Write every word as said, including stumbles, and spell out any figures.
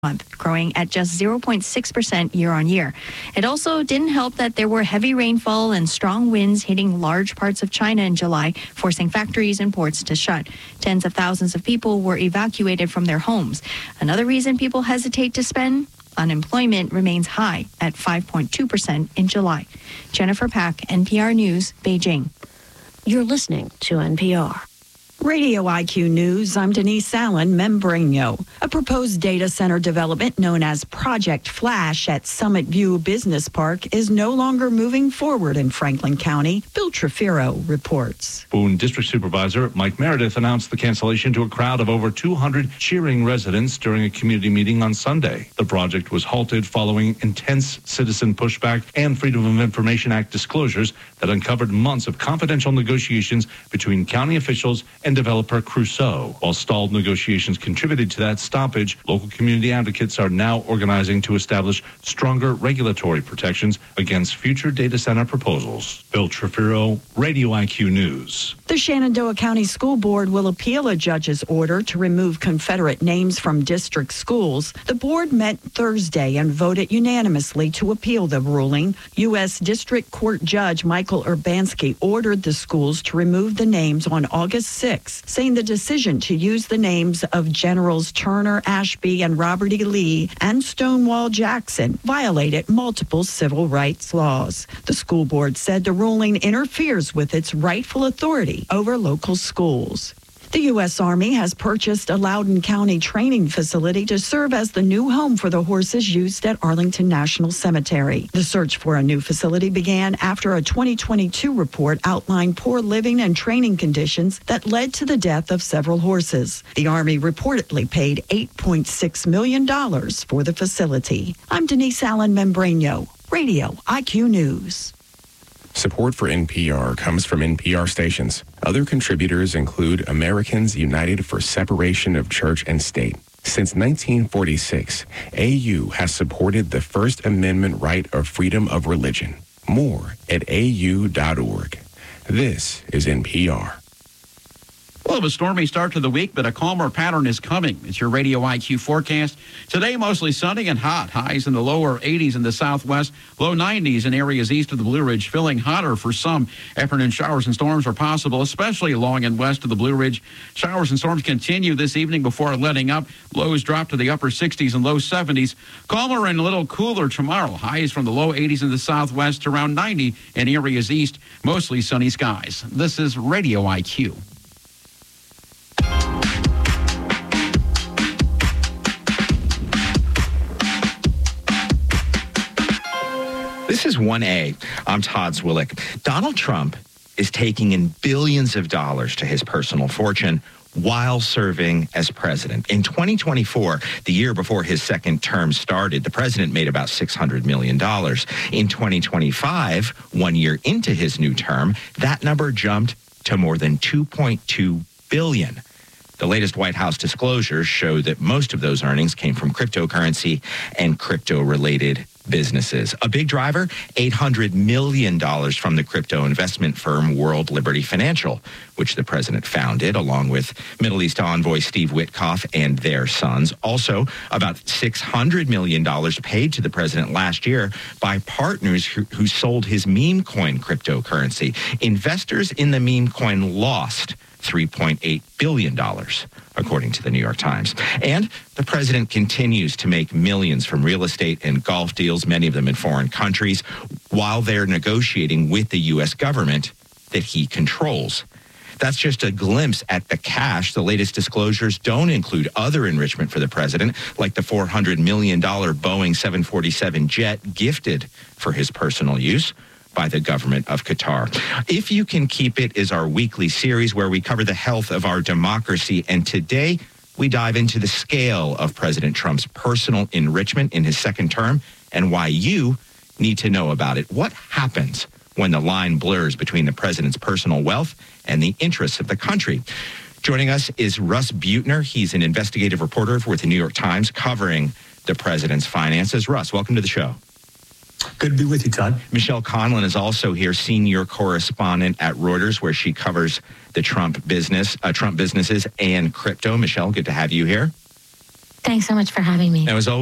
month, growing at just zero point six percent year on year. It also didn't help that there were heavy rainfall and strong winds hitting large parts of China in July, forcing factories and ports to shut. Tens of thousands of people were evacuated from their homes. Another reason people hesitate to spend? Unemployment remains high at five point two percent in July. Jennifer Pack, N P R News, Beijing. You're listening to N P R. Radio I Q News, I'm Denise Allen, Membrango. A proposed data center development known as Project Flash at Summit View Business Park is no longer moving forward in Franklin County. Bill Trefiro reports. Boone District Supervisor Mike Meredith announced the cancellation to a crowd of over two hundred cheering residents during a community meeting on Sunday. The project was halted following intense citizen pushback and Freedom of Information Act disclosures that uncovered months of confidential negotiations between county officials and developer Crusoe. While stalled negotiations contributed to that stoppage, local community advocates are now organizing to establish stronger regulatory protections against future data center proposals. Bill Trefiro, Radio I Q News. The Shenandoah County School Board will appeal a judge's order to remove Confederate names from district schools. The board met Thursday and voted unanimously to appeal the ruling. U S District Court Judge Michael Urbanski ordered the schools to remove the names on August sixth. Saying the decision to use the names of Generals Turner, Ashby, and Robert E. Lee and Stonewall Jackson violated multiple civil rights laws. The school board said the ruling interferes with its rightful authority over local schools. The U S Army has purchased a Loudoun County training facility to serve as the new home for the horses used at Arlington National Cemetery. The search for a new facility began after a twenty twenty-two report outlined poor living and training conditions that led to the death of several horses. The Army reportedly paid eight point six million dollars for the facility. I'm Denise Allen Membrango, Radio I Q News. Support for N P R comes from N P R stations. Other contributors include Americans United for Separation of Church and State. Since nineteen forty-six, A U has supported the First Amendment right of freedom of religion. More at A U dot org. This is N P R. Well, a stormy start to the week, but a calmer pattern is coming. It's your Radio I Q forecast. Today, mostly sunny and hot. Highs in the lower eighties in the southwest, low nineties in areas east of the Blue Ridge, feeling hotter for some. Afternoon showers and storms are possible, especially along and west of the Blue Ridge. Showers and storms continue this evening before letting up. Lows drop to the upper sixties and low seventies. Calmer and a little cooler tomorrow. Highs from the low eighties in the southwest to around ninety in areas east. Mostly sunny skies. This is Radio I Q. This is one A. I'm Todd Zwillich. Donald Trump is taking in billions of dollars to his personal fortune while serving as president. In twenty twenty-four, the year before his second term started, the president made about six hundred million dollars. In twenty twenty-five, one year into his new term, that number jumped to more than two point two billion dollars. The latest White House disclosures show that most of those earnings came from cryptocurrency and crypto-related businesses. A big driver, eight hundred million dollars from the crypto investment firm World Liberty Financial, which the president founded along with Middle East envoy Steve Witkoff and their sons. Also, about six hundred million dollars paid to the president last year by partners who, who sold his meme coin cryptocurrency. Investors in the meme coin lost three point eight billion dollars, according to the New York Times. And the president continues to make millions from real estate and golf deals, many of them in foreign countries, while they're negotiating with the U S government that he controls. That's just a glimpse at the cash. The latest disclosures don't include other enrichment for the president, like the four hundred million dollars Boeing seven forty-seven jet gifted for his personal use by the government of Qatar. If You Can Keep It is our weekly series where we cover the health of our democracy. And today we dive into the scale of President Trump's personal enrichment in his second term and why you need to know about it. What happens when the line blurs between the president's personal wealth and the interests of the country? Joining us is Russ Buettner. He's an investigative reporter for the New York Times covering the president's finances. Russ, welcome to the show. Good to be with you, Todd. Michelle Conlon is also here, senior correspondent at Reuters, where she covers the Trump business, uh, Trump businesses and crypto. Michelle, good to have you here. Thanks so much for having me. It was